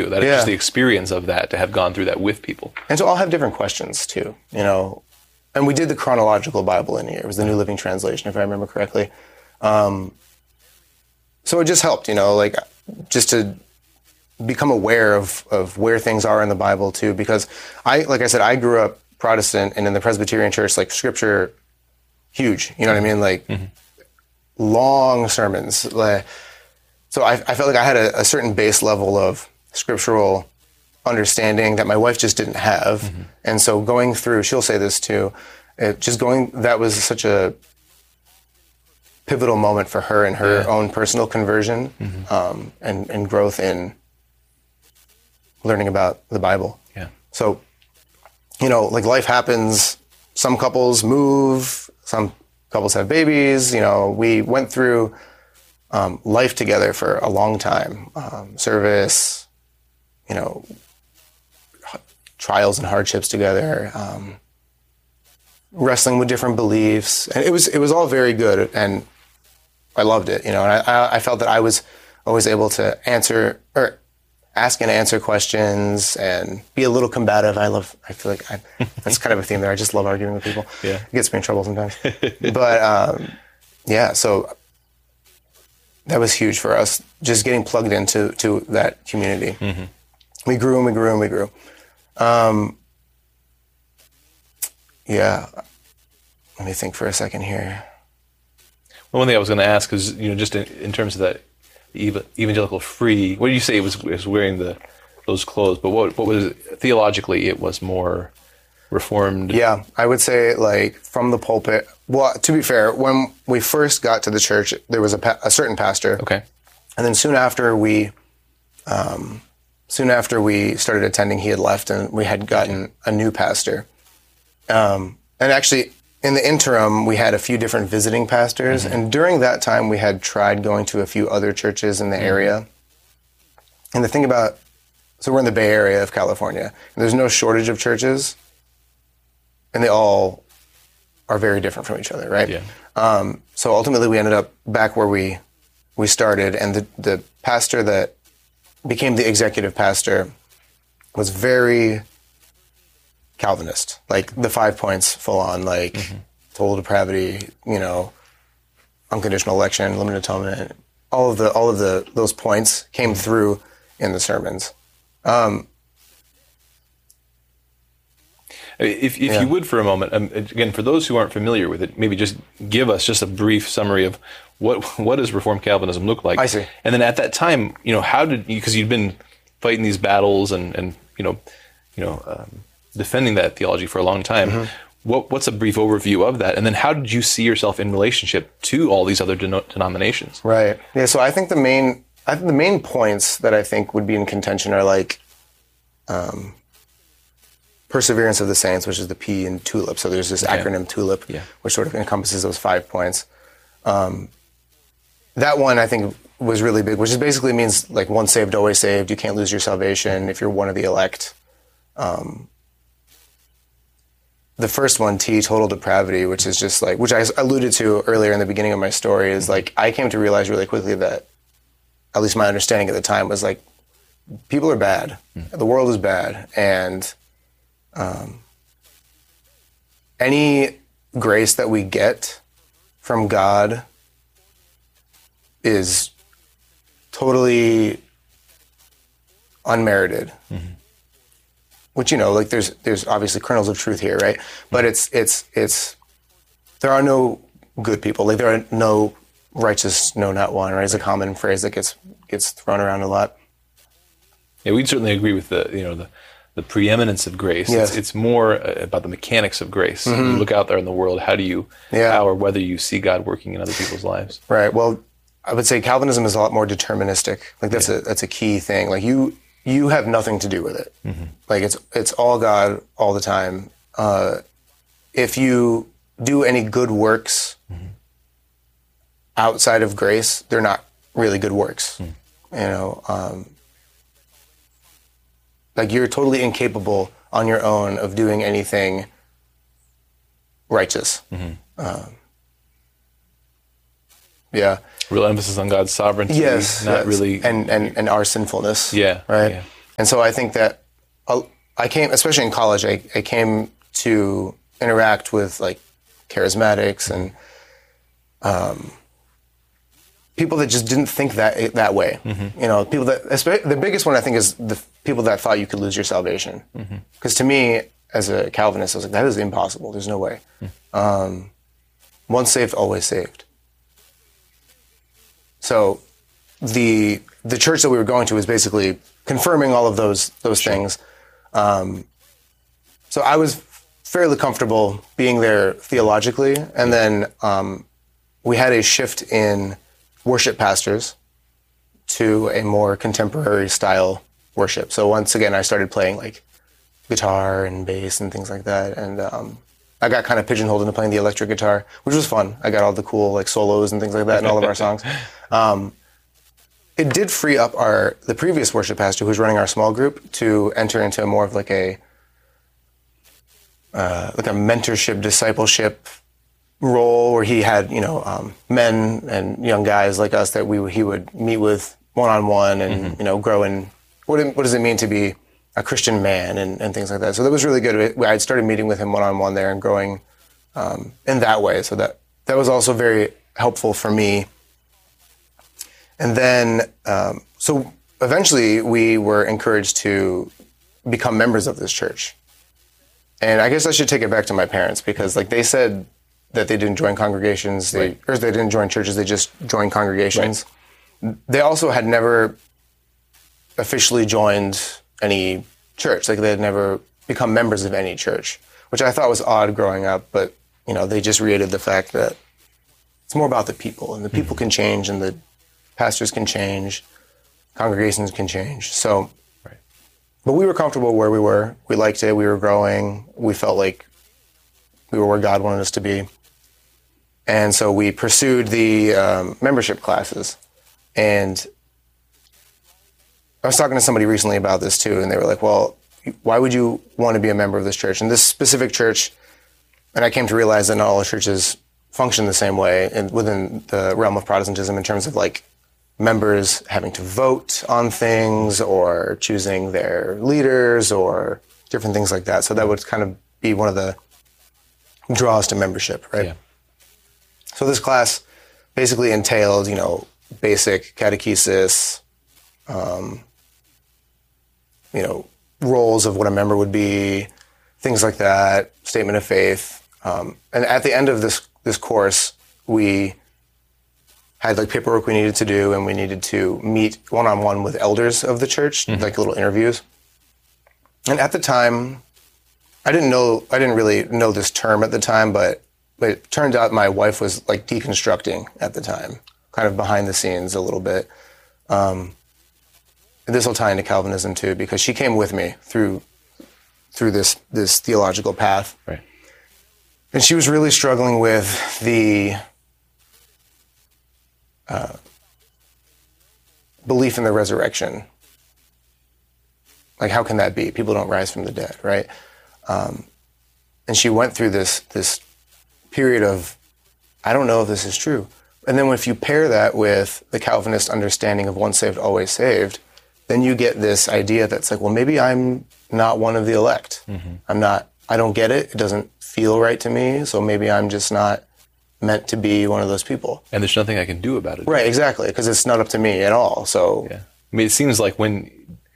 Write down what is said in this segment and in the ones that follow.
too. That it's just the experience of that, to have gone through that with people. And to all have different questions too, you know. And we did the chronological Bible in here. It was the New Living Translation, if I remember correctly. So it just helped, you know, like just to become aware of where things are in the Bible too. Because like I said, I grew up Protestant, and in the Presbyterian church, like scripture, huge, you know what I mean? Like long sermons. Like, so I felt like I had a certain base level of scriptural understanding that my wife just didn't have. And so going through, she'll say this too, that was such a pivotal moment for her in her own personal conversion, and growth in learning about the Bible. Yeah. So, you know, like life happens, some couples move, some couples have babies, you know, we went through life together for a long time, service, you know, trials and hardships together, wrestling with different beliefs, and it was all very good, and I loved it, you know. And I felt that I was always able to ask and answer questions and be a little combative. I feel like that's kind of a theme there. I just love arguing with people. Yeah, it gets me in trouble sometimes. But yeah, so that was huge for us, just getting plugged into that community. We grew and we grew and we grew. Yeah. Let me think for a second here. Well, one thing I was going to ask is, you know, just in terms of that evangelical free, what did you say it was wearing those clothes? But what was theologically? It was more Reformed. Yeah, I would say like from the pulpit. Well, to be fair, when we first got to the church, there was a certain pastor. Okay. And then soon after we started attending, he had left, and we had gotten a new pastor. And actually, in the interim, we had a few different visiting pastors. And during that time, we had tried going to a few other churches in the area. And the thing so we're in the Bay Area of California. And there's no shortage of churches. And they all are very different from each other, right? Yeah. So ultimately, we ended up back where we started. And the pastor that became the executive pastor was very Calvinist, like the 5 points full on, like total depravity, you know, unconditional election, limited atonement, all of those points came through in the sermons. If you would for a moment, again, for those who aren't familiar with it, maybe just give us just a brief summary of what does Reformed Calvinism look like? I see. And then at that time, you know, how did you, because you'd been fighting these battles and defending that theology for a long time. What's a brief overview of that? And then how did you see yourself in relationship to all these other denominations? Right. Yeah. So I think the main points that I think would be in contention are like perseverance of the saints, which is the P in TULIP. So there's this acronym TULIP, which sort of encompasses those 5 points. That one I think was really big, which basically means like once saved, always saved. You can't lose your salvation if you're one of the elect. The first one, T, total depravity, which is just like, which I alluded to earlier in the beginning of my story, is like, I came to realize really quickly that, at least my understanding at the time was like, people are bad. The world is bad. And any grace that we get from God is totally unmerited. Which, you know, like there's obviously kernels of truth here, right? But it's there are no good people. Like there are no righteous, no, not one, right? It's a common phrase that gets thrown around a lot. Yeah, we'd certainly agree with the preeminence of grace. Yes. It's more about the mechanics of grace. You look out there in the world, how or whether you see God working in other people's lives. Right. Well, I would say Calvinism is a lot more deterministic. Like that's a key thing. Like you have nothing to do with it. Like it's all God all the time. If you do any good works outside of grace, they're not really good works. You know, like you're totally incapable on your own of doing anything righteous. Yeah. Real emphasis on God's sovereignty. Yes. Not really. And our sinfulness. Yeah. Right. Yeah. And so I think that I came, especially in college, I came to interact with like charismatics and people that just didn't think that way. Mm-hmm. You know, people that, the biggest one I think is the people that thought you could lose your salvation. Because to me, as a Calvinist, I was like, that is impossible. There's no way. Once saved, always saved. So the church that we were going to was basically confirming all of those things. So I was fairly comfortable being there theologically, and then we had a shift in worship pastors to a more contemporary style worship. So once again, I started playing like guitar and bass and things like that, and I got kind of pigeonholed into playing the electric guitar, which was fun. I got all the cool like solos and things like that in all of our songs. It did free up the previous worship pastor who was running our small group to enter into more of like a mentorship, discipleship role where he had, men and young guys like us that he would meet with one-on-one and, grow in what does it mean to be a Christian man and things like that. So that was really good. I started meeting with him one-on-one there and growing in that way. So that was also very helpful for me. And then, so eventually we were encouraged to become members of this church. And I guess I should take it back to my parents because like they said that they didn't join congregations, or they didn't join churches, they just joined congregations. Right. They also had never officially joined any church. Like they had never become members of any church, which I thought was odd growing up, but they just reiterated the fact that it's more about the people, and the people can change, and the pastors can change, congregations can change. So, but we were comfortable where we were. We liked it. We were growing. We felt like we were where God wanted us to be. And so we pursued the membership classes. And I was talking to somebody recently about this too, and they were like, well, why would you want to be a member of this church? And this specific church, and I came to realize that not all churches function the same way within the realm of Protestantism in terms of like members having to vote on things or choosing their leaders or different things like that. So that would kind of be one of the draws to membership, right? Yeah. So this class basically entailed, basic catechesis, roles of what a member would be, things like that, statement of faith. And at the end of this course, we had like paperwork we needed to do, and we needed to meet one-on-one with elders of the church, like little interviews. And at the time, I didn't really know this term at the time, but it turned out my wife was like deconstructing at the time, kind of behind the scenes a little bit. This will tie into Calvinism too, because she came with me through this theological path. Right. And she was really struggling with the belief in the resurrection. Like, how can that be? People don't rise from the dead, right? And she went through this period of, I don't know if this is true. And then if you pair that with the Calvinist understanding of once saved, always saved, then you get this idea that's like, well, maybe I'm not one of the elect. I don't get it. It doesn't feel right to me. So maybe I'm just not meant to be one of those people. And there's nothing I can do about it. Right, exactly, because it's not up to me at all. So, yeah. I mean, it seems like when,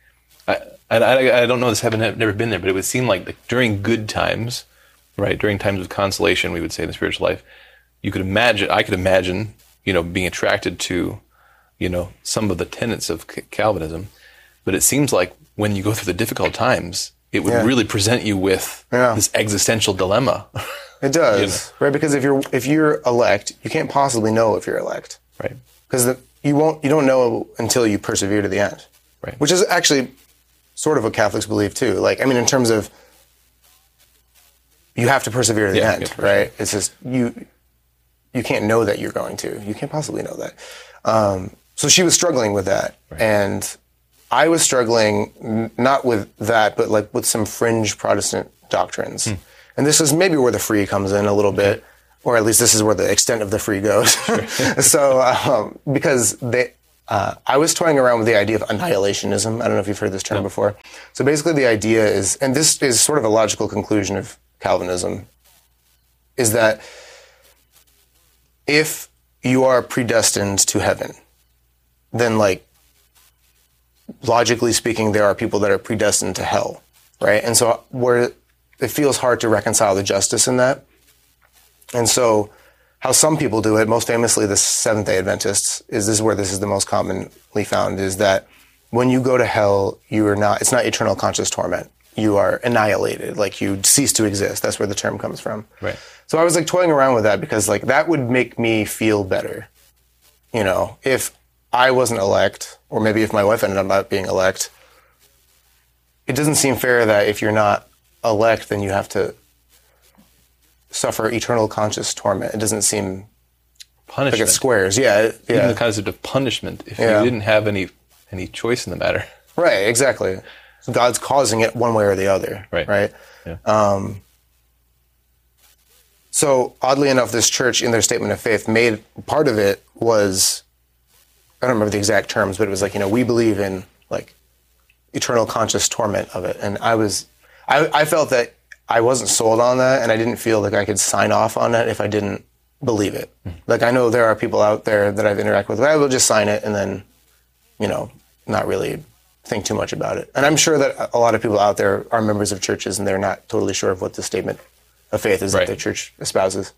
I don't know this, never been there, but it would seem like during good times, right, during times of consolation, we would say in the spiritual life, I could imagine, being attracted to, some of the tenets of Calvinism, but it seems like when you go through the difficult times, it would really present you with this existential dilemma. It does, right? Because if you're elect, you can't possibly know if you're elect, right? Because you don't know until you persevere to the end, right? Which is actually sort of what Catholics believe too. Like, I mean, in terms of you have to persevere to the end, right? It's just you can't know that you're going to. You can't possibly know that. So she was struggling with that, and I was struggling not with that, but like with some fringe Protestant doctrines. And this is maybe where the free comes in a little bit, or at least this is where the extent of the free goes. So, because I was toying around with the idea of annihilationism. I don't know if you've heard this term before. So basically the idea is, and this is sort of a logical conclusion of Calvinism, is that if you are predestined to heaven, then like, logically speaking, there are people that are predestined to hell, right? And so where it feels hard to reconcile the justice in that. And so how some people do it, most famously the Seventh-day Adventists, this is where this is the most commonly found, is that when you go to hell, it's not eternal conscious torment. You are annihilated, like you cease to exist. That's where the term comes from. Right. So I was like toying around with that because like that would make me feel better. You know, if I wasn't elect, or maybe if my wife ended up not being elect, it doesn't seem fair that if you're not elect, then you have to suffer eternal conscious torment. It doesn't seem Punishment. like it squares. Yeah. Even the concept of punishment, if you didn't have any choice in the matter. Right, exactly. So God's causing it one way or the other. Right. Yeah. So oddly enough, this church in their statement of faith made part of it was, I don't remember the exact terms, but it was like, we believe in like eternal conscious torment of it. And I felt that I wasn't sold on that, and I didn't feel like I could sign off on it if I didn't believe it. Like I know there are people out there that I've interacted with, I will just sign it and then, not really think too much about it. And I'm sure that a lot of people out there are members of churches and they're not totally sure of what the statement of faith is that their church espouses.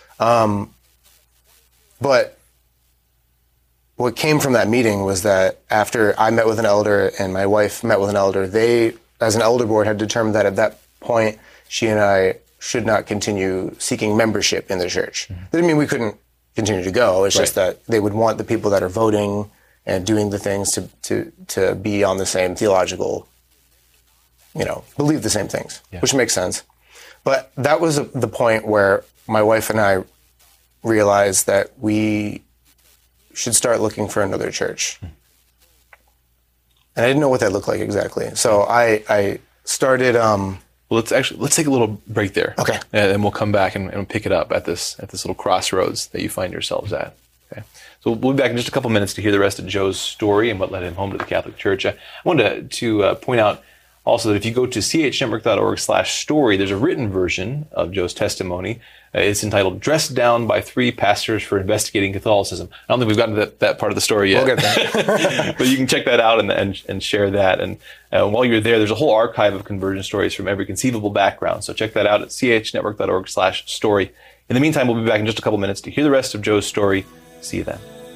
But what came from that meeting was that after I met with an elder and my wife met with an elder, they, as an elder board, had determined that at that point, she and I should not continue seeking membership in the church. That didn't mean we couldn't continue to go. It's just that they would want the people that are voting and doing the things to be on the same theological, believe the same things, which makes sense. But that was the point where my wife and I realized that we should start looking for another church. And I didn't know what that looked like exactly. So I started... Well, let's take a little break there. Okay. And then we'll come back and pick it up at this little crossroads that you find yourselves at. Okay. So we'll be back in just a couple minutes to hear the rest of Joe's story and what led him home to the Catholic Church. I wanted to point out also that if you go to chnetwork.org/story, there's a written version of Joe's testimony. It's entitled "Dressed Down by Three Pastors for Investigating Catholicism." I don't think we've gotten to that part of the story yet. We'll get there. But you can check that out and share that. And while you're there, there's a whole archive of conversion stories from every conceivable background. So check that out at chnetwork.org/story. In the meantime, we'll be back in just a couple minutes to hear the rest of Joe's story. See you then.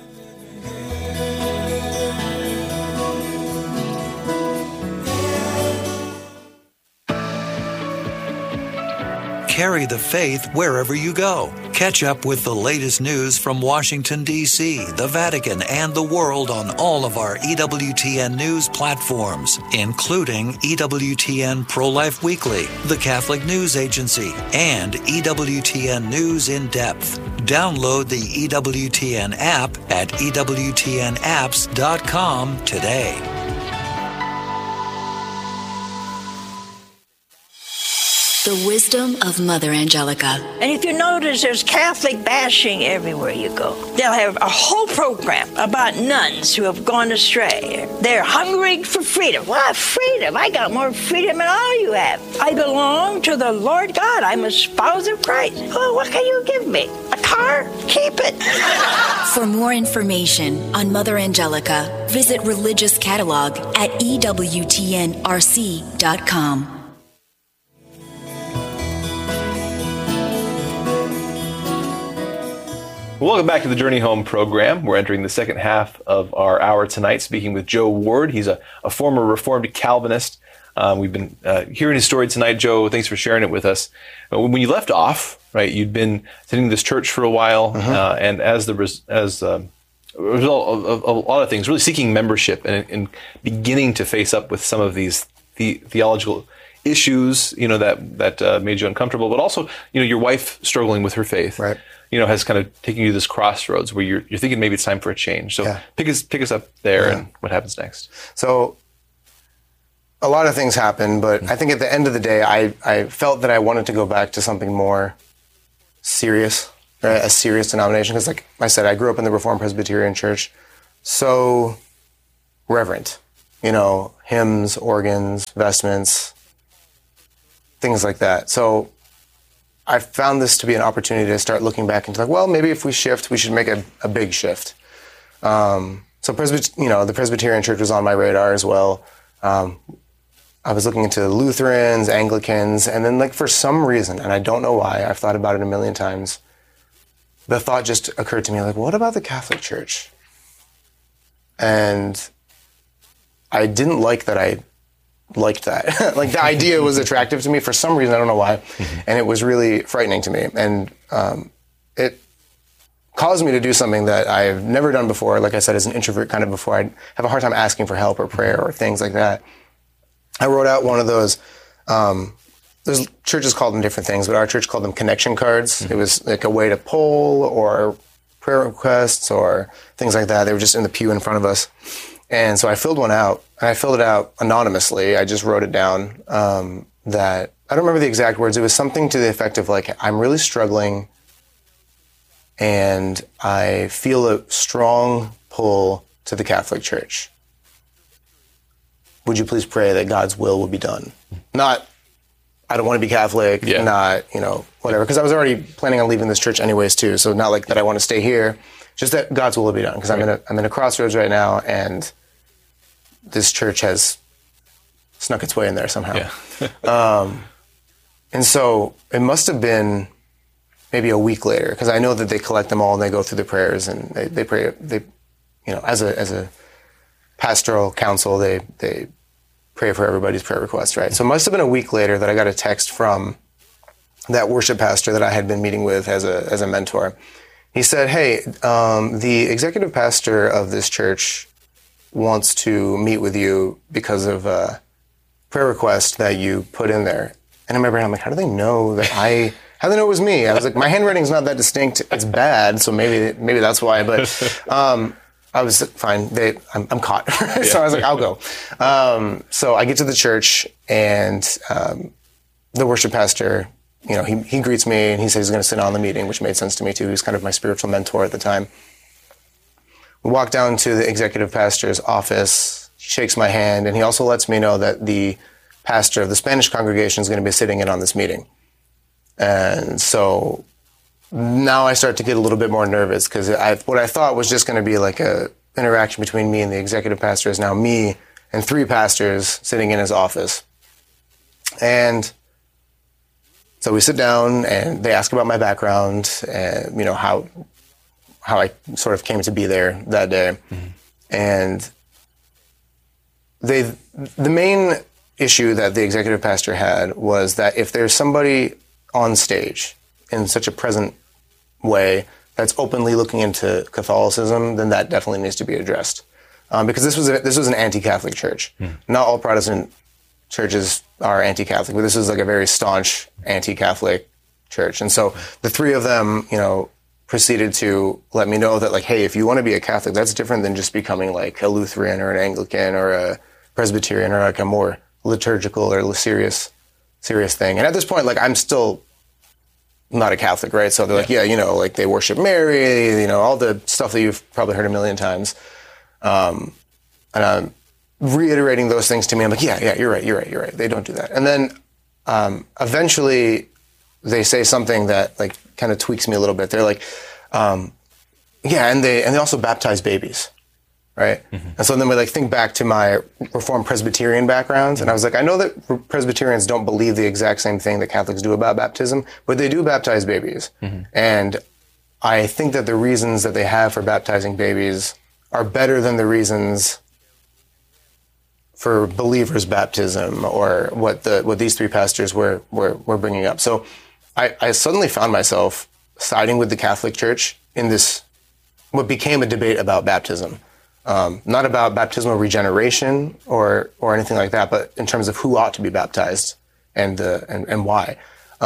Carry the faith wherever you go. Catch up with the latest news from Washington, D.C., the Vatican, and the world on all of our EWTN news platforms, including EWTN Pro-Life Weekly, the Catholic News Agency, and EWTN News in Depth. Download the EWTN app at EWTNapps.com today. The wisdom of Mother Angelica. And if you notice, there's Catholic bashing everywhere you go. They'll have a whole program about nuns who have gone astray. They're hungering for freedom. What freedom? I got more freedom than all you have. I belong to the Lord God. I'm a spouse of Christ. Oh, what can you give me? A car? Keep it. For more information on Mother Angelica, visit Religious Catalog at EWTNRC.com. Welcome back to the Journey Home program. We're entering the second half of our hour tonight, speaking with Joe Ward. He's a former Reformed Calvinist. We've been hearing his story tonight. Joe, thanks for sharing it with us. When you left off, right, you'd been attending this church for a while, and as a result of a lot of things, really seeking membership and beginning to face up with some of these theological issues, that made you uncomfortable, but also, your wife struggling with her faith. Right. Has kind of taken you to this crossroads where you're thinking maybe it's time for a change. So pick us up there and what happens next. So a lot of things happen, but I think at the end of the day, I felt that I wanted to go back to something more serious, a serious denomination. Because like I said, I grew up in the Reformed Presbyterian Church. so reverent. You know, hymns, organs, vestments, things like that. So I found this to be an opportunity to start looking back into like, well, maybe if we shift, we should make a big shift. So the Presbyterian Church was on my radar as well. I was looking into Lutherans, Anglicans, and then like for some reason, and I don't know why, I've thought about it a million times, the thought just occurred to me like, what about the Catholic Church? And I didn't like that I liked that. Like the idea was attractive to me for some reason, I don't know why, and it was really frightening to me. And it caused me to do something that I've never done before. Like I said, as an introvert kind of before, I'd have a hard time asking for help or prayer or things like that. I wrote out one of those, there's churches called them different things, but our church called them connection cards. It was like a way to poll or prayer requests or things like that. They were just in the pew in front of us. And so I filled one out, and I filled it out anonymously. I just wrote it down, that, I don't remember the exact words. It was something to the effect of like, I'm really struggling and I feel a strong pull to the Catholic Church. Would you please pray that God's will be done? Not, I don't want to be Catholic, not, whatever. Because I was already planning on leaving this church anyways too. So not like that I want to stay here, just that God's will be done. Because I'm in a crossroads right now, and this church has snuck its way in there somehow. Yeah. And so it must have been maybe a week later, because I know that they collect them all and they go through the prayers and they pray. As a pastoral council, they pray for everybody's prayer request, right? So it must have been a week later that I got a text from that worship pastor that I had been meeting with as a mentor. He said, "Hey, the executive pastor of this church wants to meet with you because of a prayer request that you put in there." And in my brain, I'm like, how do they know that how do they know it was me? I was like, my handwriting's not that distinct. It's bad, so maybe that's why. But I was fine. I'm caught. So I was like, I'll go. So I get to the church, and the worship pastor, he greets me, and he says he's going to sit on the meeting, which made sense to me too. He was kind of my spiritual mentor at the time. We walk down to the executive pastor's office. He shakes my hand, and he also lets me know that the pastor of the Spanish congregation is going to be sitting in on this meeting. And so now I start to get a little bit more nervous, because what I thought was just going to be like a interaction between me and the executive pastor is now me and 3 pastors sitting in his office. And so we sit down, and they ask about my background and, how I sort of came to be there that day. Mm-hmm. And the main issue that the executive pastor had was that if there's somebody on stage in such a present way that's openly looking into Catholicism, then that definitely needs to be addressed. Because this was an anti-Catholic church. Not all Protestant churches are anti-Catholic, but this is like a very staunch anti-Catholic church. And so the 3 of them, proceeded to let me know that, like, hey, if you want to be a Catholic, that's different than just becoming like a Lutheran or an Anglican or a Presbyterian or like a more liturgical or serious thing. And at this point, like, I'm still not a Catholic, right? So they're like, like they worship Mary, all the stuff that you've probably heard a million times. And I'm reiterating those things to me. I'm like, yeah, you're right. They don't do that. And then eventually they say something that like kind of tweaks me a little bit. They're like, and they also baptize babies. Right. Mm-hmm. And so then we like think back to my Reformed Presbyterian backgrounds. And I was like, I know that Presbyterians don't believe the exact same thing that Catholics do about baptism, but they do baptize babies. Mm-hmm. And I think that the reasons that they have for baptizing babies are better than the reasons for believers' baptism or what these 3 pastors were bringing up. So I suddenly found myself siding with the Catholic Church in this, what became a debate about baptism. Not about baptismal regeneration or anything like that, but in terms of who ought to be baptized and why.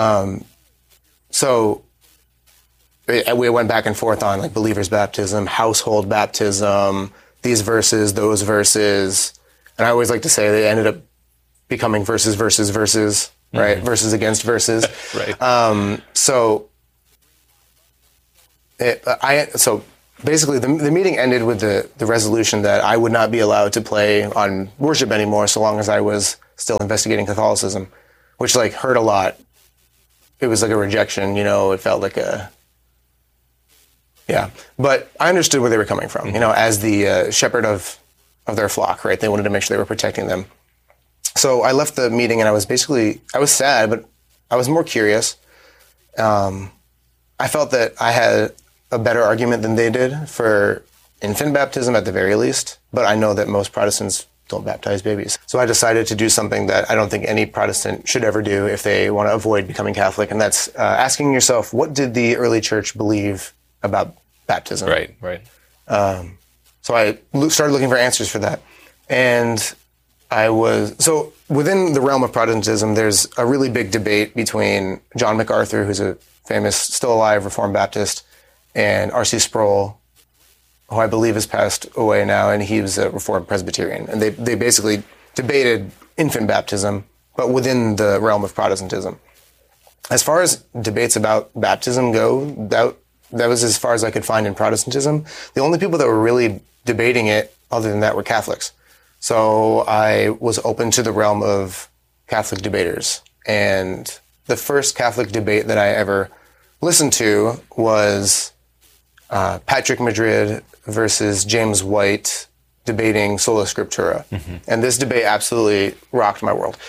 So we went back and forth on like believers' baptism, household baptism, these verses, those verses, and I always like to say they ended up becoming verses, right? Mm-hmm. Verses against verses. Right. So basically the meeting ended with the resolution that I would not be allowed to play on worship anymore so long as I was still investigating Catholicism, which like hurt a lot. It was like a rejection, you know, it felt like but I understood where they were coming from, you know, as the shepherd of their flock, right? They wanted to make sure they were protecting them. So I left the meeting and I was sad, but I was more curious. I felt that I had a better argument than they did for infant baptism at the very least, but I know that most Protestants don't baptize babies. So I decided to do something that I don't think any Protestant should ever do if they want to avoid becoming Catholic, and that's asking yourself, what did the early church believe about baptism? Right. So I started looking for answers for that. And so within the realm of Protestantism, there's a really big debate between John MacArthur, who's a famous, still alive Reformed Baptist, and R.C. Sproul, who I believe has passed away now, and he was a Reformed Presbyterian. And they basically debated infant baptism, but within the realm of Protestantism. As far as debates about baptism go, that was as far as I could find in Protestantism. The only people that were really debating it, other than that, were Catholics. So I was open to the realm of Catholic debaters. And the first Catholic debate that I ever listened to was Patrick Madrid versus James White debating Sola Scriptura. Mm-hmm. And this debate absolutely rocked my world.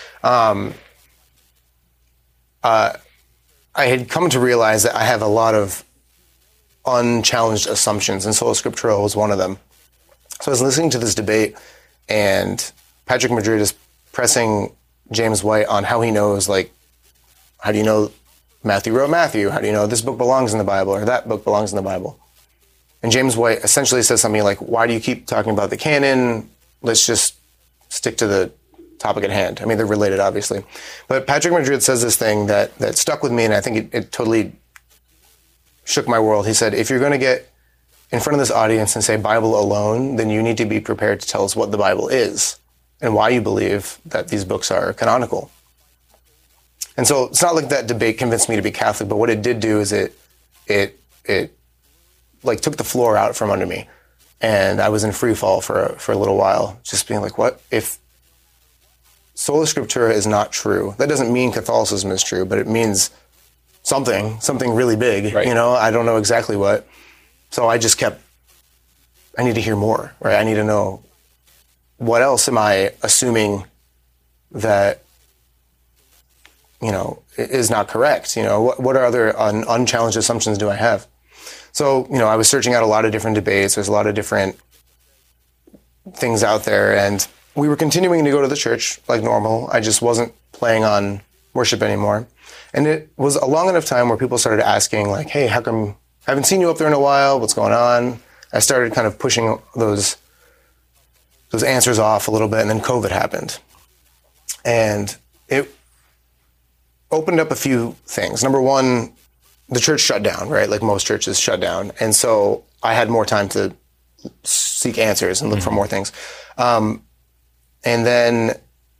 I had come to realize that I have a lot of unchallenged assumptions, and Sola Scriptura was one of them. So I was listening to this debate, and Patrick Madrid is pressing James White on how he knows, like, how do you know Matthew wrote Matthew? How do you know this book belongs in the Bible or that book belongs in the Bible? And James White essentially says something like, why do you keep talking about the canon? Let's just stick to the topic at hand. I mean, they're related, obviously. But Patrick Madrid says this thing that stuck with me, and I think it totally shook my world. He said, if you're going to get in front of this audience and say Bible alone, then you need to be prepared to tell us what the Bible is and why you believe that these books are canonical. And so it's not like that debate convinced me to be Catholic, but what it did do is it like took the floor out from under me. And I was in free fall for a little while, just being like, what if Sola Scriptura is not true? That doesn't mean Catholicism is true, but it means something really big, right? You know, I don't know exactly what. So I just I need to hear more, right? I need to know, what else am I assuming that, you know, is not correct? You know, what are other unchallenged assumptions do I have? So, you know, I was searching out a lot of different debates. There's a lot of different things out there, and we were continuing to go to the church like normal. I just wasn't playing on worship anymore. And it was a long enough time where people started asking, like, hey, how come I haven't seen you up there in a while? What's going on? I started kind of pushing those answers off a little bit, and then COVID happened. And it opened up a few things. Number one, the church shut down, right? Like most churches shut down. And so I had more time to seek answers and look for more things. And then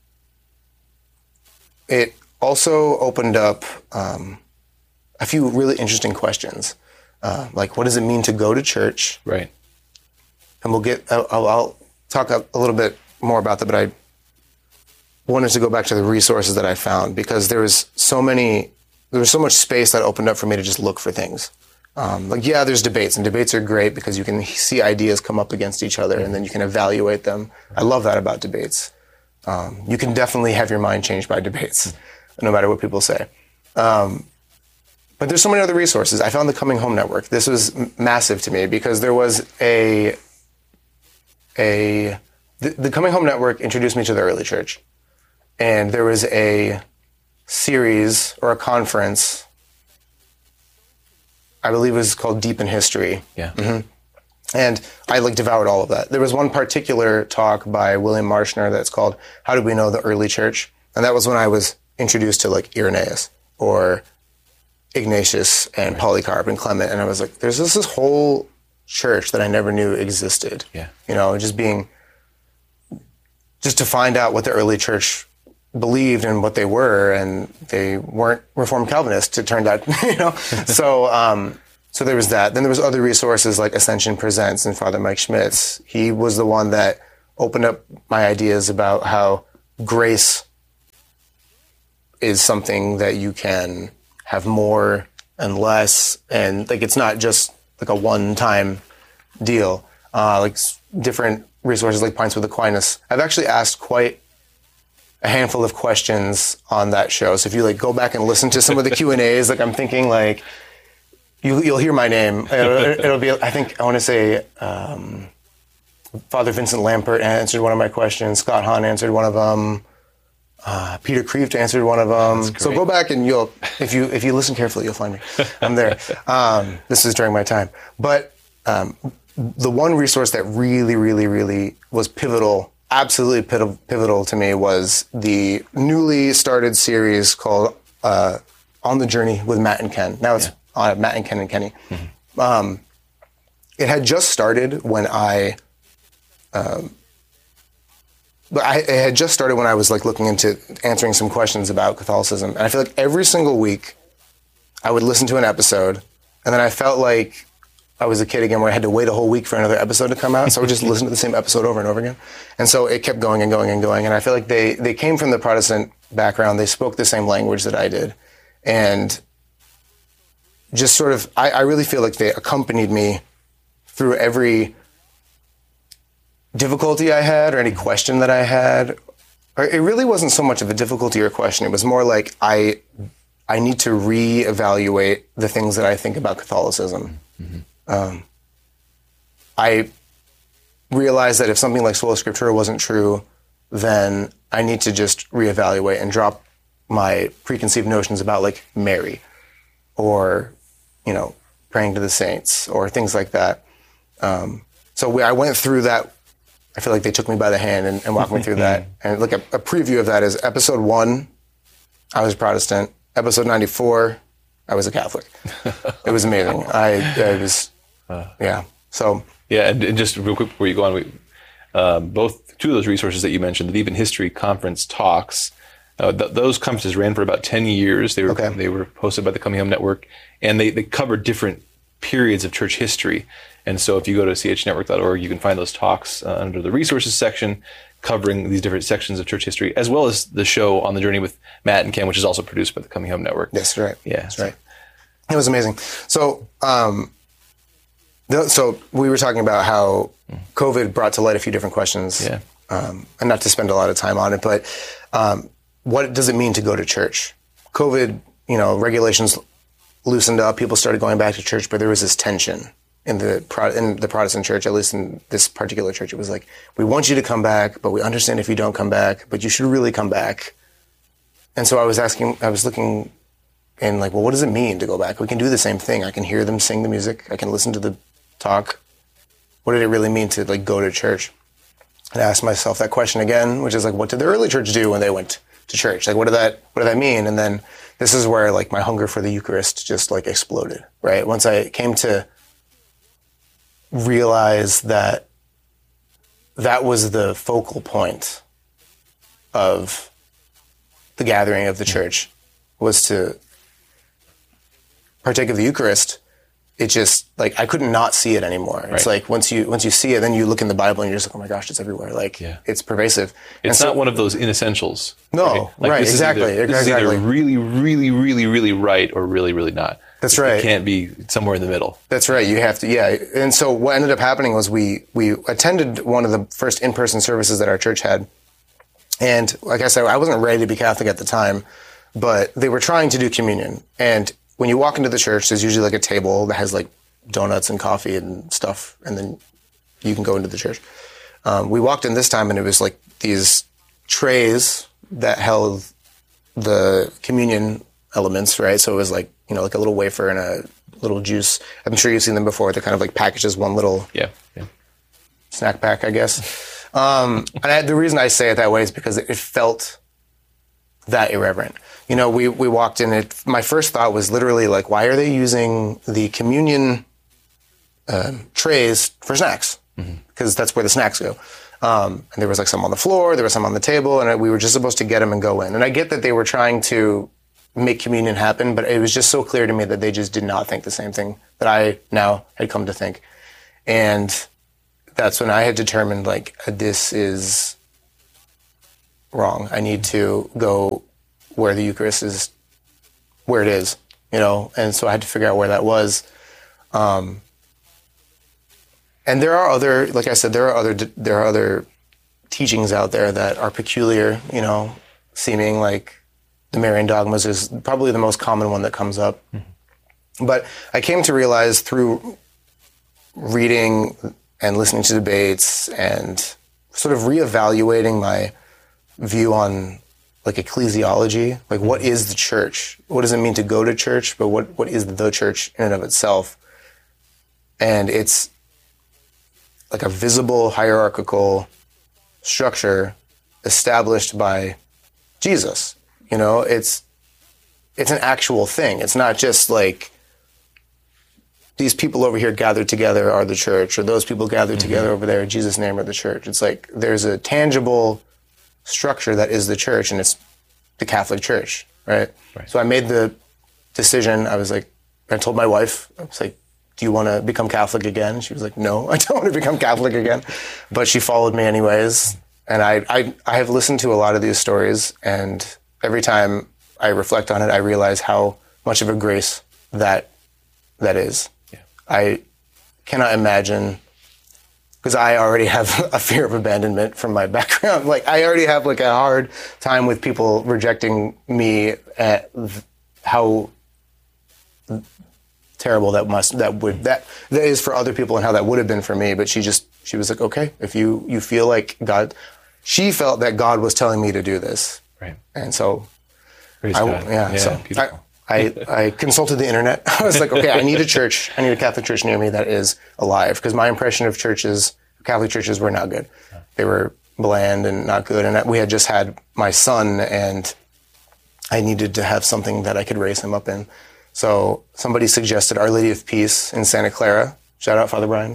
it also opened up a few really interesting questions. Like, what does it mean to go to church? Right. And I'll talk a little bit more about that, but I wanted to go back to the resources that I found, because there was so much space that opened up for me to just look for things. There's debates, and debates are great because you can see ideas come up against each other, and then you can evaluate them. I love that about debates. You can definitely have your mind changed by debates, no matter what people say. But there's so many other resources. I found the Coming Home Network. This was massive to me because there was the Coming Home Network introduced me to the early church. And there was a series or a conference, I believe it was called Deep in History. Yeah. Mm-hmm. And I devoured all of that. There was one particular talk by William Marshner that's called How Did We Know the Early Church? And that was when I was introduced to Irenaeus or Ignatius and Polycarp and Clement. And I was like, there's this whole church that I never knew existed. Yeah. You know, just to find out what the early church believed and what they were, and they weren't Reformed Calvinists, it turned out, you know. So So there was that. Then there was other resources like Ascension Presents and Father Mike Schmitz. He was the one that opened up my ideas about how grace is something that you can have more and less, and like it's not just like a one-time deal. Like different resources like Pints with Aquinas. I've actually asked quite a handful of questions on that show. So if you like go back and listen to some of the Q&As, like I'm thinking like you'll hear my name. It'll be, I think I want to say Father Vincent Lampert answered one of my questions. Scott Hahn answered one of them. Peter Kreeft answered one of them. So go back and if you listen carefully, you'll find me. I'm there. This is during my time. But the one resource that really, really, really was pivotal, absolutely pivotal to me was the newly started series called On the Journey with Matt and Ken. Now it's Matt and Ken and Kenny. Mm-hmm. It had just started when it had just started when I was like looking into answering some questions about Catholicism. And I feel like every single week I would listen to an episode, and then I felt like I was a kid again where I had to wait a whole week for another episode to come out. So I would just listen to the same episode over and over again. And so it kept going and going and going. And I feel like they came from the Protestant background. They spoke the same language that I did. And just sort of, I really feel like they accompanied me through every difficulty I had or any question that I had. Or it really wasn't so much of a difficulty or question. It was more like I need to reevaluate the things that I think about Catholicism. Mm-hmm. I realized that if something like Sola Scriptura wasn't true, then I need to just reevaluate and drop my preconceived notions about like Mary or, praying to the saints or things like that. So I went through that. I feel like they took me by the hand and walked me through that. And look, a preview of that is episode 1, I was Protestant. Episode 94, I was a Catholic. It was amazing. So. Yeah, and just real quick before you go on, both two of those resources that you mentioned, the Deep in History Conference talks, those conferences ran for about 10 years. They were hosted by the Coming Home Network, and they covered different periods of church history. And so if you go to chnetwork.org, you can find those talks under the resources section covering these different sections of church history, as well as the show On the Journey with Matt and Ken, which is also produced by the Coming Home Network. Yes, right. Yeah. That's right. It was amazing. So, so we were talking about how COVID brought to light a few different questions, and not to spend a lot of time on it, but what does it mean to go to church? COVID, regulations loosened up, people started going back to church, but there was this tension in the Protestant church, at least in this particular church. It was like, we want you to come back, but we understand if you don't come back, but you should really come back. And so I was looking and like, well, what does it mean to go back? We can do the same thing. I can hear them sing the music. I can listen to the talk. What did it really mean to like go to church? And I asked myself that question again, which is like, what did the early church do when they went to church? Like, what did that mean? And then this is where like my hunger for the Eucharist just like exploded, right? Once I came to realize that was the focal point of the gathering of the church, was to partake of the Eucharist. It just like I couldn't not see it anymore. It's like once you see it, then you look in the Bible and you're just like, oh my gosh, it's everywhere. Like it's pervasive. It's not one of those inessentials. No, right? Exactly. This is either really, really, really, really right or really, really not. That's right. It can't be somewhere in the middle. That's right. You have to, And so what ended up happening was we attended one of the first in-person services that our church had. And like I said, I wasn't ready to be Catholic at the time, but they were trying to do communion. And when you walk into the church, there's usually like a table that has like donuts and coffee and stuff, and then you can go into the church. We walked in this time and it was like these trays that held the communion elements, right? So it was like, like a little wafer and a little juice. I'm sure you've seen them before. They're kind of like packaged as one little snack pack, I guess. And the reason I say it that way is because it felt that irreverent. We walked in, my first thought was literally like, why are they using the communion trays for snacks? Because that's where the snacks go. And there was like some on the floor, there was some on the table, and we were just supposed to get them and go in. And I get that they were trying to make communion happen, but it was just so clear to me that they just did not think the same thing that I now had come to think. And that's when I had determined, like, this is wrong. I need to go where the Eucharist is, where it is, you know, and so I had to figure out where that was. And there are other, like I said, there are other teachings out there that are peculiar, you know, seeming like the Marian dogmas is probably the most common one that comes up. Mm-hmm. But I came to realize through reading and listening to debates and sort of reevaluating my view on like ecclesiology, like what is the church? What does it mean to go to church? But what is the church in and of itself? And it's like a visible hierarchical structure established by Jesus. You know, it's an actual thing. It's not just like these people over here gathered together are the church, or those people gathered together over there in Jesus' name are the church. It's like there's a tangible structure that is the church, and it's the Catholic Church, right? So I made the decision. I was like, I told my wife, I was like, do you want to become Catholic again? She was like, no, I don't want to become Catholic again. But she followed me anyways. And I have listened to a lot of these stories, and every time I reflect on it, I realize how much of a grace that is. Yeah. I cannot imagine, because I already have a fear of abandonment from my background. Like, I already have like a hard time with people rejecting me at how terrible that is for other people and how that would have been for me. But she was like, okay, if you feel like God, she felt that God was telling me to do this. Right. And so, I consulted the internet. I was like, okay, I need a church. I need a Catholic church near me that is alive. Because my impression of Catholic churches were not good. They were bland and not good. And we had just had my son, and I needed to have something that I could raise him up in. So somebody suggested Our Lady of Peace in Santa Clara. Shout out Father Brian.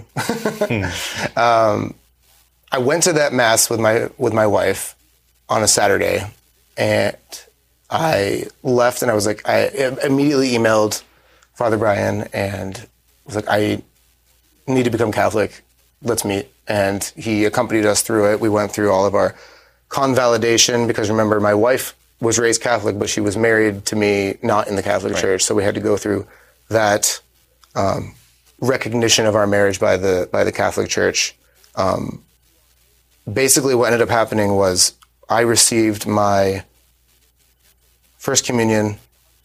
I went to that mass with my wife on a Saturday, and I left, and I was like, I immediately emailed Father Brian and was like, I need to become Catholic. Let's meet. And he accompanied us through it. We went through all of our convalidation, because remember, my wife was raised Catholic, but she was married to me not in the Catholic Church. So we had to go through that recognition of our marriage by the Catholic Church. Basically, what ended up happening was I received my First Communion,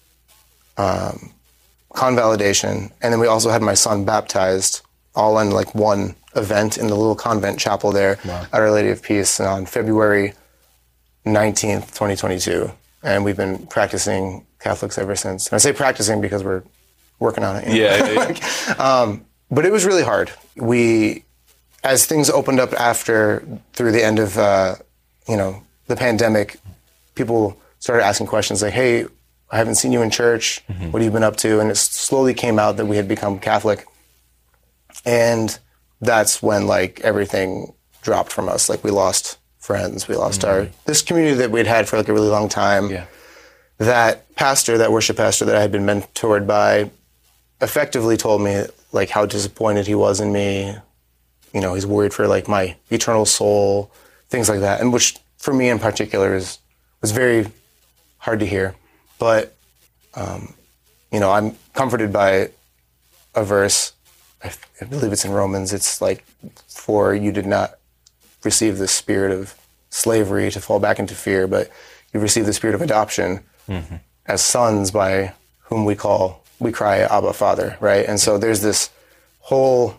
convalidation, and then we also had my son baptized, all in like one event in the little convent chapel there at Our Lady of Peace on February 19th, 2022. And we've been practicing Catholics ever since. And I say practicing because we're working on it. You know? Yeah. But it was really hard. As things opened up through the end of, the pandemic, people started asking questions like, hey, I haven't seen you in church. What have you been up to? And it slowly came out that we had become Catholic. And that's when like everything dropped from us. Like, we lost friends. We lost this community that we'd had for like a really long time. Yeah. That worship pastor that I had been mentored by effectively told me like how disappointed he was in me. You know, he's worried for like my eternal soul, things like that. And which for me in particular was very hard to hear. But, I'm comforted by a verse. I believe it's in Romans. It's like, for you did not receive the spirit of slavery to fall back into fear, but you received the spirit of adoption as sons, by whom we cry, Abba, Father, right? And so there's this whole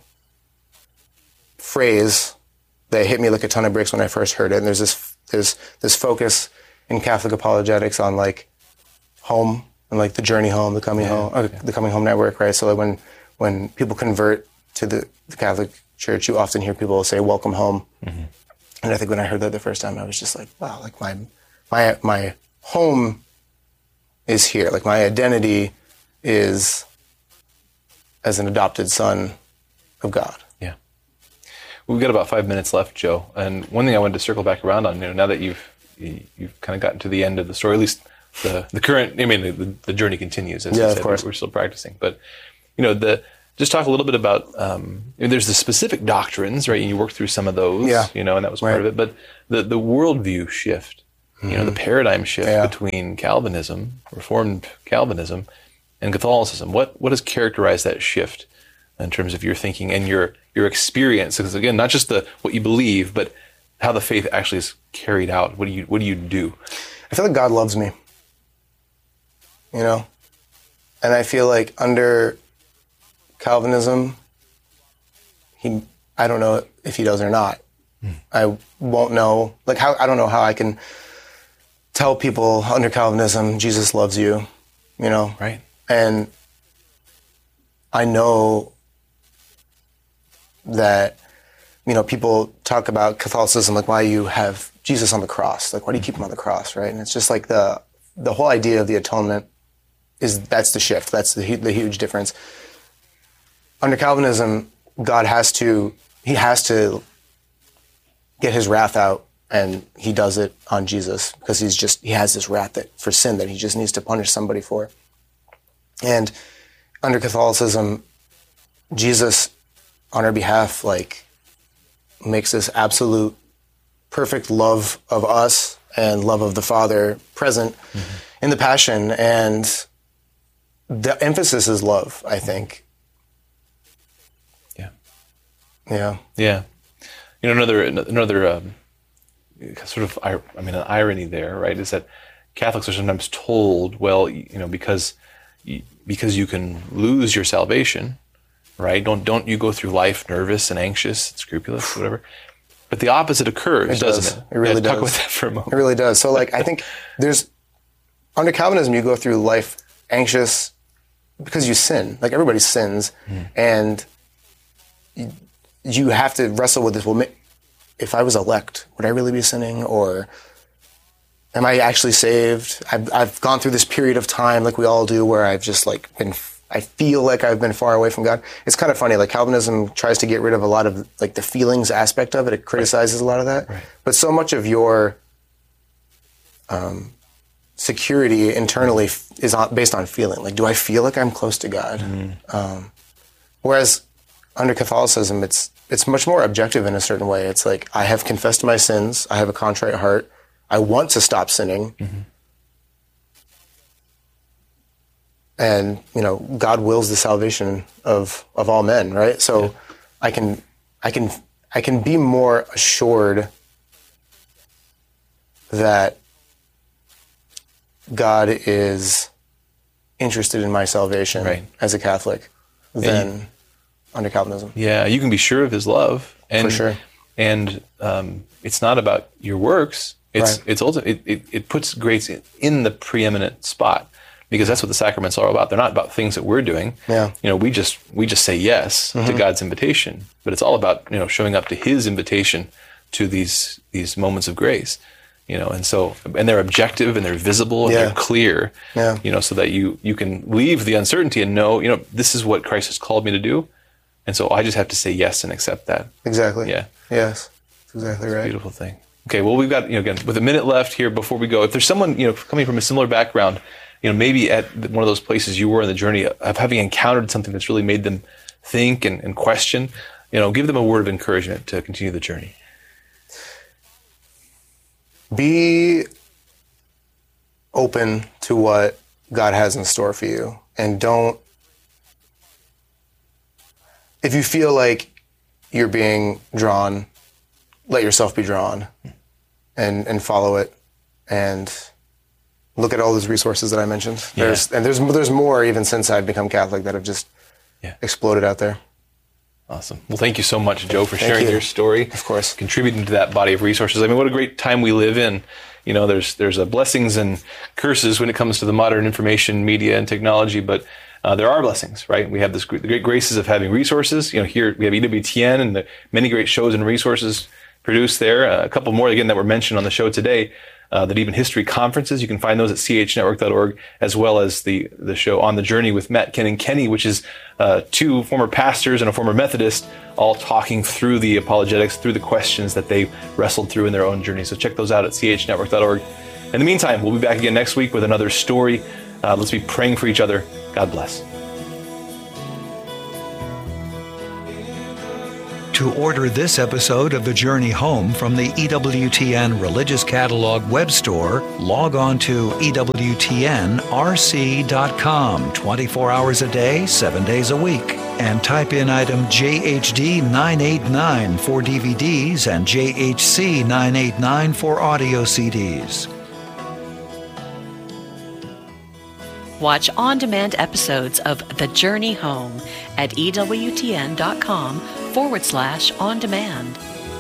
phrase that hit me like a ton of bricks when I first heard it. And there's this focus in Catholic apologetics on like home and like the journey home, the coming home, the Coming Home Network, right? So like when people convert to the Catholic Church, you often hear people say, welcome home. And I think when I heard that the first time, I was just like, wow, like my home is here. Like, my identity is as an adopted son of God. Yeah. We've got about 5 minutes left, Joe. And one thing I wanted to circle back around on, now that you've kind of gotten to the end of the story, at least the current. I mean, the journey continues. As Yeah, you of said, course. we're still practicing, but just talk a little bit about. There's the specific doctrines, right? And you work through some of those, Yeah. and that was part of it. But the worldview shift, the paradigm shift Yeah. between Calvinism, Reformed Calvinism, and Catholicism. What has characterized that shift in terms of your thinking and your experience? Because again, not just what you believe, but how the faith actually is carried out. What do you do? I feel like God loves me. And I feel like under Calvinism, I don't know if he does or not. I won't know. I don't know how I can tell people under Calvinism, Jesus loves you, Right. And I know that, people talk about Catholicism, like why you have Jesus on the cross, like why do you keep him on the cross, right? And it's just like the whole idea of the atonement that's the shift, that's the huge difference. Under Calvinism, God has to get his wrath out, and he does it on Jesus because he has this wrath for sin that he just needs to punish somebody for. And under Catholicism, Jesus, on our behalf, makes this absolute perfect love of us and love of the Father present in the Passion. And the emphasis is love, I think. Yeah. Yeah. Yeah. Another sort of, an irony there, right, is that Catholics are sometimes told, well, because you can lose your salvation, right? Don't you go through life nervous and anxious, and scrupulous, whatever. But the opposite occurs, doesn't it? It really does. Talk about that for a moment. It really does. So, I think under Calvinism, you go through life anxious because you sin. Everybody sins, and you have to wrestle with this. Well, if I was elect, would I really be sinning, or am I actually saved? I've gone through this period of time, like we all do, where I've just I feel like I've been far away from God. It's kind of funny. Calvinism tries to get rid of a lot of the feelings aspect of it. It criticizes a lot of that, right. But so much of your security internally is based on feeling. Do I feel like I'm close to God? Whereas under Catholicism, it's much more objective in a certain way. It's I have confessed my sins. I have a contrite heart. I want to stop sinning. And, God wills the salvation of all men, right? So I can be more assured that God is interested in my salvation as a Catholic than under Calvinism. Yeah, you can be sure of his love. And, for sure. And it's not about your works. It's ultimately, it puts grace in the preeminent spot, because that's what the sacraments are about. They're not about things that we're doing. Yeah. We just say yes to God's invitation, but it's all about showing up to his invitation to these moments of grace. And they're objective and they're visible and they're clear. Yeah. So that you can leave the uncertainty and know, this is what Christ has called me to do. And so I just have to say yes and accept that. Exactly. Yeah. Yes. That's exactly right. Beautiful thing. Okay, well, we've got, again, with a minute left here before we go, if there's someone, coming from a similar background, maybe at one of those places you were in the journey of having encountered something that's really made them think and question, give them a word of encouragement to continue the journey. Be open to what God has in store for you, and if you feel like you're being drawn, let yourself be drawn and follow it, and look at all those resources that I mentioned. Yeah. There's more even since I've become Catholic that have just exploded out there. Awesome. Well, thank you so much, Joe, for sharing your story. Of course. Contributing to that body of resources. What a great time we live in. There's blessings and curses when it comes to the modern information, media, and technology, but there are blessings, right? We have the great graces of having resources. Here we have EWTN and the many great shows and resources produced there. A couple more, again, that were mentioned on the show today. That even history conferences, you can find those at chnetwork.org, as well as the show On the Journey with Matt, Ken, and Kenny, which is two former pastors and a former Methodist, all talking through the apologetics, through the questions that they wrestled through in their own journey. So check those out at chnetwork.org. In the meantime, we'll be back again next week with another story. Let's be praying for each other. God bless. To order this episode of The Journey Home from the EWTN Religious Catalog web store, log on to EWTNRC.com 24 hours a day, 7 days a week, and type in item JHD 989 for DVDs and JHC 989 for audio CDs. Watch on-demand episodes of The Journey Home at EWTN.com/on-demand.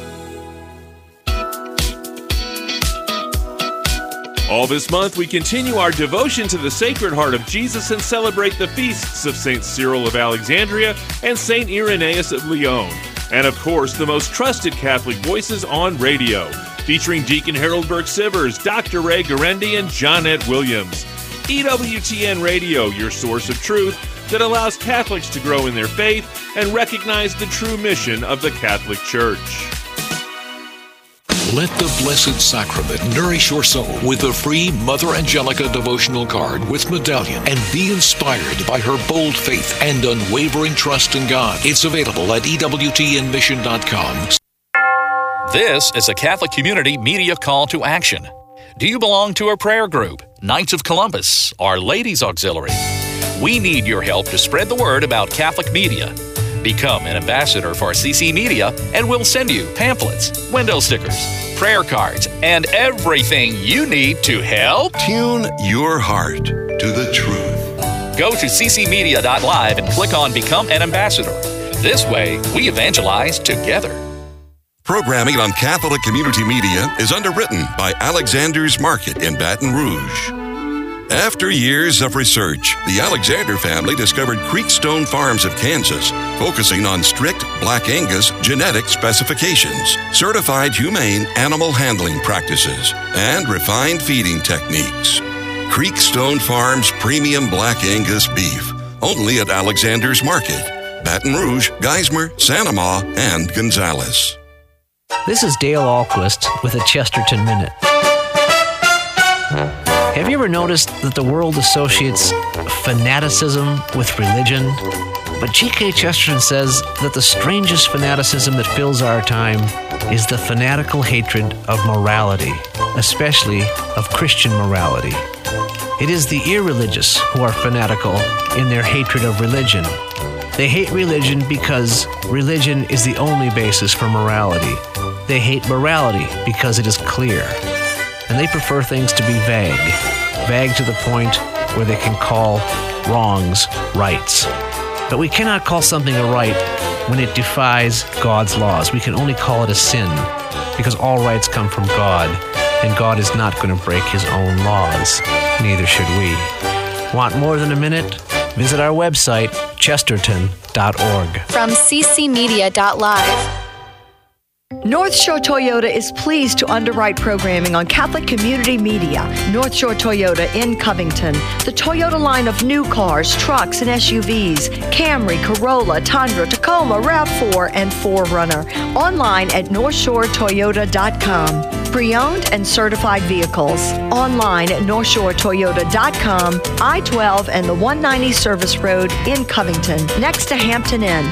All this month, we continue our devotion to the Sacred Heart of Jesus and celebrate the feasts of St. Cyril of Alexandria and St. Irenaeus of Lyon. And of course, the most trusted Catholic voices on radio, featuring Deacon Harold Burke-Sivers, Dr. Ray Guarendi, and Johnette Williams. EWTN Radio, your source of truth that allows Catholics to grow in their faith and recognize the true mission of the Catholic Church. Let the Blessed Sacrament nourish your soul with a free Mother Angelica devotional card with medallion, and be inspired by her bold faith and unwavering trust in God. It's available at EWTNmission.com. This is a Catholic Community Media call to action. Do you belong to a prayer group, Knights of Columbus, or Ladies Auxiliary? We need your help to spread the word about Catholic media. Become an ambassador for CC Media, and we'll send you pamphlets, window stickers, prayer cards, and everything you need to help. Tune your heart to the truth. Go to ccmedia.live and click on Become an Ambassador. This way, we evangelize together. Programming on Catholic Community Media is underwritten by Alexander's Market in Baton Rouge. After years of research, the Alexander family discovered Creekstone Farms of Kansas, focusing on strict Black Angus genetic specifications, certified humane animal handling practices, and refined feeding techniques. Creekstone Farms Premium Black Angus Beef, only at Alexander's Market, Baton Rouge, Geismar, Santa Ma, and Gonzales. This is Dale Ahlquist with a Chesterton Minute. Have you ever noticed that the world associates fanaticism with religion? But G.K. Chesterton says that the strangest fanaticism that fills our time is the fanatical hatred of morality, especially of Christian morality. It is the irreligious who are fanatical in their hatred of religion. They hate religion because religion is the only basis for morality. They hate morality because it is clear. And they prefer things to be vague to the point where they can call wrongs rights. But we cannot call something a right when it defies God's laws. We can only call it a sin, because all rights come from God, and God is not going to break his own laws. Neither should we. Want more than a minute? Visit our website, chesterton.org. From ccmedia.live. North Shore Toyota is pleased to underwrite programming on Catholic Community Media. North Shore Toyota in Covington. The Toyota line of new cars, trucks, and SUVs. Camry, Corolla, Tundra, Tacoma, RAV4, and 4Runner. Online at NorthShoreToyota.com. Pre-owned and certified vehicles. Online at NorthShoreToyota.com. I-12 and the 190 Service Road in Covington, next to Hampton Inn.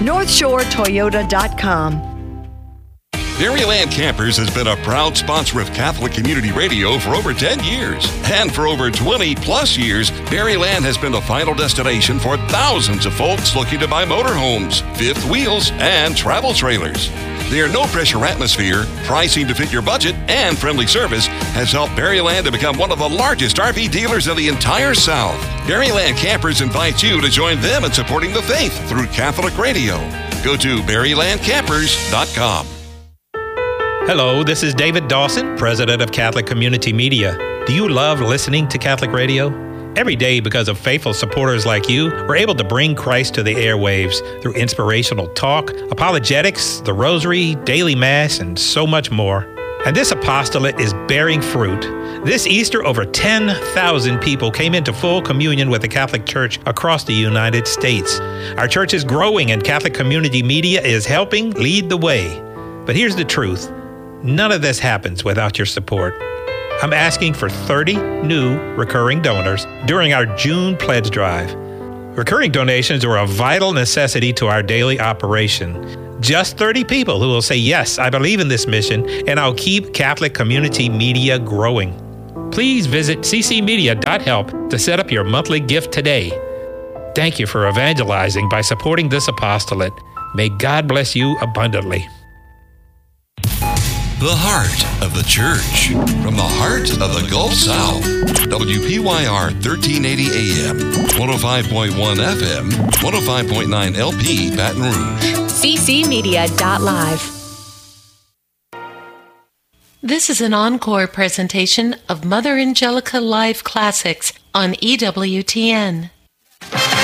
NorthShoreToyota.com. Berryland Campers has been a proud sponsor of Catholic Community Radio for over 10 years. And for over 20 plus years, Berryland has been the final destination for thousands of folks looking to buy motorhomes, fifth wheels, and travel trailers. Their no-pressure atmosphere, pricing to fit your budget, and friendly service has helped Berryland to become one of the largest RV dealers in the entire South. Berryland Campers invites you to join them in supporting the faith through Catholic Radio. Go to BerrylandCampers.com. Hello, this is David Dawson, president of Catholic Community Media. Do you love listening to Catholic radio? Every day, because of faithful supporters like you, we're able to bring Christ to the airwaves through inspirational talk, apologetics, the Rosary, daily Mass, and so much more. And this apostolate is bearing fruit. This Easter, over 10,000 people came into full communion with the Catholic Church across the United States. Our church is growing, and Catholic Community Media is helping lead the way. But here's the truth. None of this happens without your support. I'm asking for 30 new recurring donors during our June pledge drive. Recurring donations are a vital necessity to our daily operation. Just 30 people who will say, yes, I believe in this mission, and I'll keep Catholic Community Media growing. Please visit ccmedia.help to set up your monthly gift today. Thank you for evangelizing by supporting this apostolate. May God bless you abundantly. The heart of the church, from the heart of the Gulf South. WPYR 1380 AM, 105.1 FM, 105.9 LP, Baton Rouge. ccmedia.live. This is an encore presentation of Mother Angelica Live Classics on EWTN.